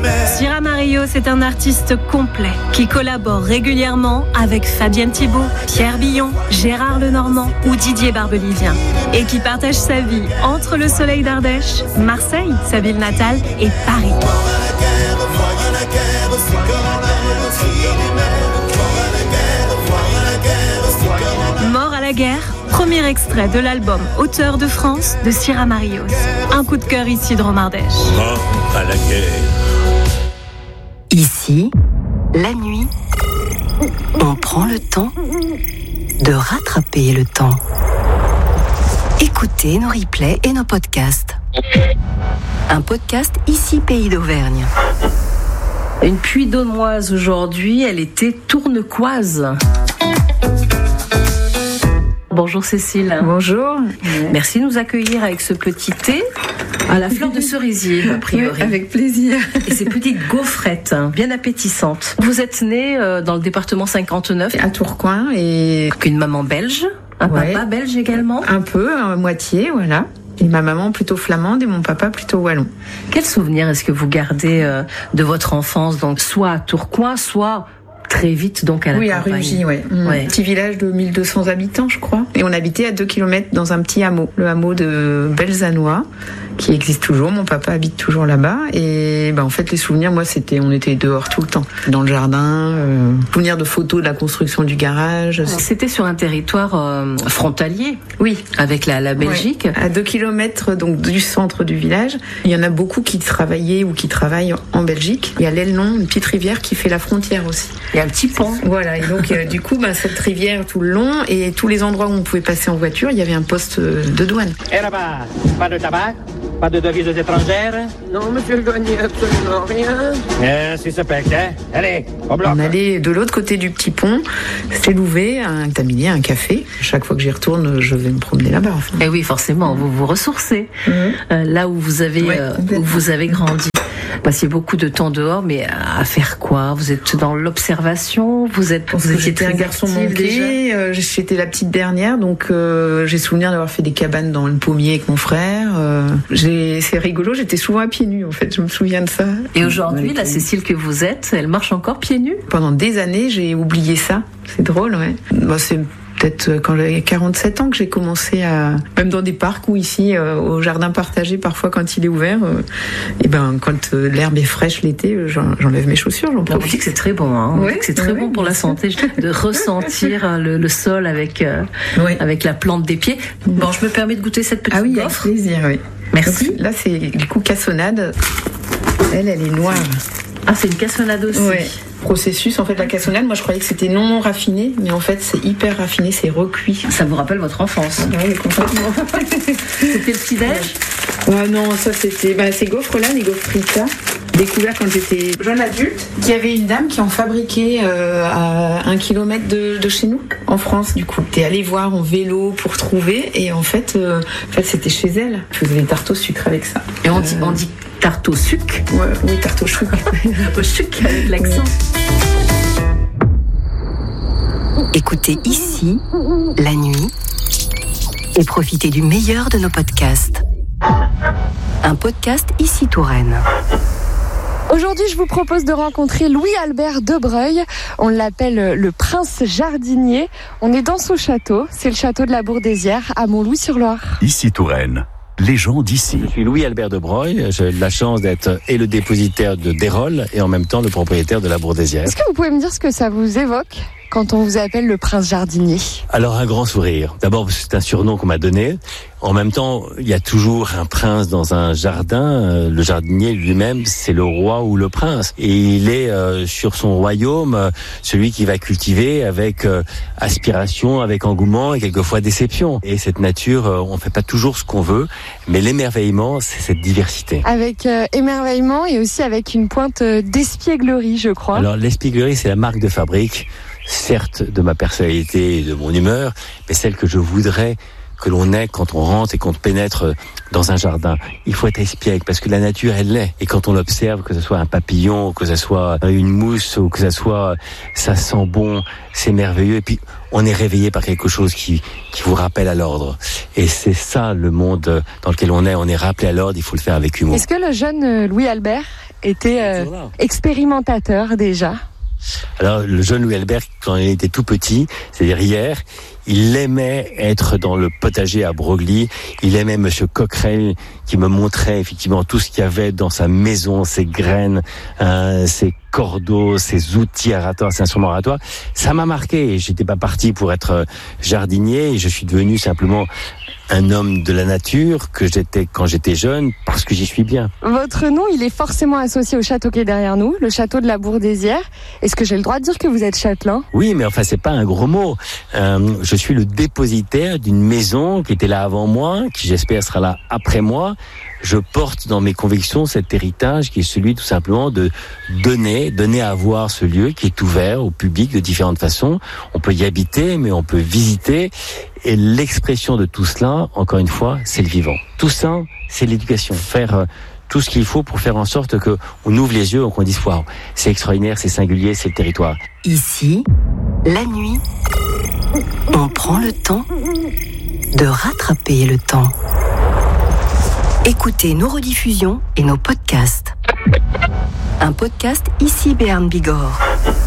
Sierra Mario, c'est un artiste complet qui collabore régulièrement avec Fabienne Thibault, Pierre Billon, Gérard Lenormand ou Didier Barbelivien et qui partage sa vie entre le soleil d'Ardèche, Marseille, sa ville natale, et Paris. Mort à la guerre, premier extrait de l'album Auteur de France de Sierra Marios. Un coup de cœur ici de Romardèche. Mort à la guerre. Ici, la nuit, on prend le temps de rattraper le temps. Écoutez nos replays et nos podcasts. Un podcast Ici Pays d'Auvergne. Une Puy-d'Aumoise aujourd'hui, elle était tournecoise. Bonjour Cécile. Bonjour. Merci de nous accueillir avec ce petit thé à la fleur de cerisier, a priori. Oui, avec plaisir. Et ces petites gaufrettes, bien appétissantes. Vous êtes née dans le département 59. À Tourcoing et... Une maman belge, un papa belge également. Un peu, à moitié, voilà. Et ma maman plutôt flamande et mon papa plutôt wallon. Quel souvenir est-ce que vous gardez de votre enfance, donc soit à Tourcoing, soit... très vite donc à la campagne. Oui, à Rugy, ouais. Petit village de 1200 habitants, je crois. Et on habitait à 2 km dans un petit hameau, le hameau de Belzanois, qui existe toujours. Mon papa habite toujours là-bas. Et en fait, les souvenirs, moi, on était dehors tout le temps, dans le jardin. Souvenirs de photos de la construction du garage. C'était sur un territoire frontalier. Oui, avec la Belgique. Ouais. À 2 km donc du centre du village. Il y en a beaucoup qui travaillaient ou qui travaillent en Belgique. Il y a l'Elnon, une petite rivière qui fait la frontière aussi. Il y a un petit pont. Voilà, et donc du coup, cette rivière tout le long et tous les endroits où on pouvait passer en voiture, il y avait un poste de douane. Et là-bas, pas de tabac, pas de devises étrangères? Non, monsieur le douanier, absolument rien. Si ça pète, hein? Allez, au bloc. On allait de l'autre côté du petit pont, c'est Louvet, un tamilier, un café. Chaque fois que j'y retourne, je vais me promener là-bas. Enfin. Et oui, forcément, vous vous ressourcez là où vous avez grandi. Passiez beaucoup de temps dehors, mais à faire quoi? Vous êtes dans l'observation? Vous étiez un garçon manqué. J'étais la petite dernière, donc j'ai souvenir d'avoir fait des cabanes dans le pommier avec mon frère. C'est rigolo, j'étais souvent à pieds nus, en fait. Je me souviens de ça. Et aujourd'hui, la Cécile que vous êtes, elle marche encore pieds nus? Pendant des années, j'ai oublié ça. C'est drôle, ouais. C'est peut-être quand j'avais 47 ans que j'ai commencé même dans des parcs ou ici au jardin partagé parfois quand il est ouvert quand l'herbe est fraîche l'été, j'enlève mes chaussures, j'en profite. On dit que c'est très bon, hein. On dit que c'est très bon pour la santé de ressentir le sol avec la plante des pieds. Bon, je me permets de goûter cette petite gaufre. Avec plaisir, oui. Merci. Donc, là c'est du coup cassonade. Elle est noire. Ah, c'est une cassonade aussi. Ouais. Processus, en fait, la cassonade, moi je croyais que c'était non raffiné, mais en fait c'est hyper raffiné, c'est recuit. Ça vous rappelle votre enfance? Oui, complètement. C'était le petit-déj? Non, ça c'était ces gaufres-là, les gaufres Rita, découvert quand j'étais jeune adulte, qu'il y avait une dame qui en fabriquait à 1 kilomètre de chez nous, en France, du coup. T'es allé voir en vélo pour trouver, et en fait c'était chez elle. Je faisais des tartes au sucre avec ça. Et on dit tarte au sucre? Oui, tarte au sucre. Au sucre avec l'accent. Écoutez Ici, la nuit, et profitez du meilleur de nos podcasts. Un podcast Ici Touraine. Aujourd'hui, je vous propose de rencontrer Louis-Albert Debreuil. On l'appelle le prince jardinier. On est dans son château. C'est le château de la Bourdésière à Montlouis-sur-Loire. Ici Touraine. Les gens d'ici. Je suis Louis-Albert Debreuil, j'ai la chance d'être et le dépositaire de Dérol et en même temps le propriétaire de la Bourdésière. Est-ce que vous pouvez me dire ce que ça vous évoque quand on vous appelle le prince jardinier? Alors un grand sourire. D'abord c'est un surnom qu'on m'a donné. En même temps, il y a toujours un prince dans un jardin. Le jardinier lui-même, c'est le roi ou le prince. Et il est sur son royaume celui qui va cultiver avec aspiration, avec engouement et quelquefois déception. Et cette nature, on fait pas toujours ce qu'on veut, mais l'émerveillement, c'est cette diversité. Avec émerveillement et aussi avec une pointe d'espièglerie, je crois. Alors l'espièglerie, c'est la marque de fabrique, certes de ma personnalité et de mon humeur, mais celle que je voudrais que l'on ait quand on rentre et qu'on pénètre dans un jardin. Il faut être espiègle parce que la nature, elle l'est. Et quand on l'observe, que ce soit un papillon, que ce soit une mousse, ou que ce soit, ça sent bon, c'est merveilleux. Et puis, on est réveillé par quelque chose qui vous rappelle à l'ordre. Et c'est ça, le monde dans lequel on est. On est rappelé à l'ordre, il faut le faire avec humour. Est-ce que le jeune Louis-Albert était expérimentateur déjà. Alors, le jeune Louis Albert, quand il était tout petit, c'est-à-dire hier, il aimait être dans le potager à Broglie. Il aimait Monsieur Coquerel, qui me montrait effectivement tout ce qu'il y avait dans sa maison, ses graines, ses cordeaux, ses outils aratoires, ses instruments aratoires. Ça m'a marqué. J'étais pas parti pour être jardinier. Et je suis devenu simplement un homme de la nature que j'étais quand j'étais jeune, parce que j'y suis bien. Votre nom, il est forcément associé au château qui est derrière nous, le château de la Bourg-d'Hézières. Est-ce que j'ai le droit de dire que vous êtes châtelain ? Oui, mais enfin, c'est pas un gros mot. Je suis le dépositaire d'une maison qui était là avant moi, qui j'espère sera là après moi. Je porte dans mes convictions cet héritage qui est celui tout simplement de donner à voir ce lieu qui est ouvert au public de différentes façons. On peut y habiter, mais on peut visiter. Et l'expression de tout cela, encore une fois, c'est le vivant. Tout ça, c'est l'éducation. Faire tout ce qu'il faut pour faire en sorte que on ouvre les yeux et qu'on dise waouh, c'est extraordinaire, c'est singulier, c'est le territoire. Ici, la nuit, on prend le temps de rattraper le temps. Écoutez nos rediffusions et nos podcasts. Un podcast Ici Béarn Bigorre.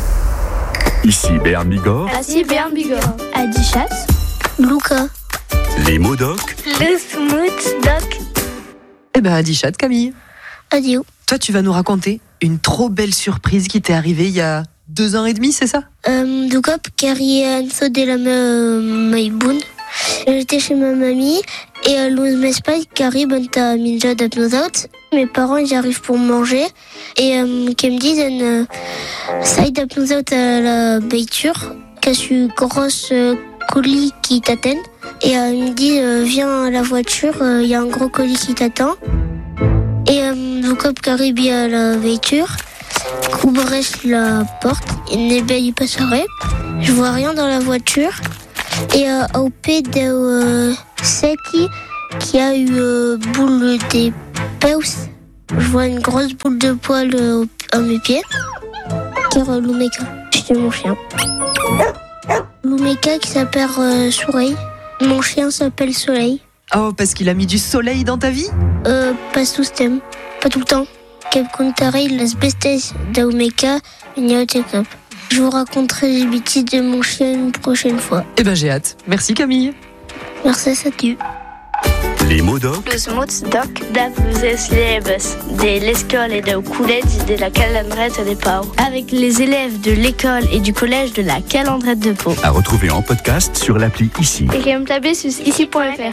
Ici Béarn Bigorre. Ici Béarn Bigorre. Adichat. Luca. Les mots doc. Le smooth doc. Eh ben, Adichat, Camille. Adio. Toi, tu vas nous raconter une trop belle surprise qui t'est arrivée il y a 2 ans et demi, c'est ça? Du coup, Carrie Anso de la Maïboun. J'étais chez ma mamie et l'on m'explique Carrie Banta Minja d'Apnosaut. Mes parents ils arrivent pour manger et qui me disent ça y d'Apnosaut à la baiture, qu'est-ce une grosse colis qui t'attend. Et ils me disent viens à la voiture, il y a un gros colis qui t'attend. Et du coup, Carrie vient à la voiture, ouvre la porte, et il passerait. Je vois rien dans la voiture. Et au pied de Seti, qui a eu boule des peus, je vois une grosse boule de poil à mes pieds. Qui est Lumeka, c'était mon chien. Lumeka qui s'appelle Soleil. Mon chien s'appelle Soleil. Oh, parce qu'il a mis du soleil dans ta vie? Pas tout le temps. Pas tout le temps. Quel contarait las bestes d'Aumeka, Ignaotekop. Je vous raconterai les bêtises de mon chien une prochaine fois. Eh ben, j'ai hâte. Merci, Camille. Merci, salut. Les mots doc. Los mots doc d'Abluzes Leves de l'école et de collège de la Calandrette de Pau. Avec les élèves de l'école et du collège de la Calandrette de Pau. À retrouver en podcast sur l'appli Ici. Et qui me taper sur ici.fr.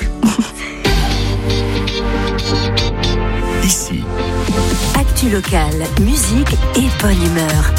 Ici. Actu locale, musique et bonne humeur.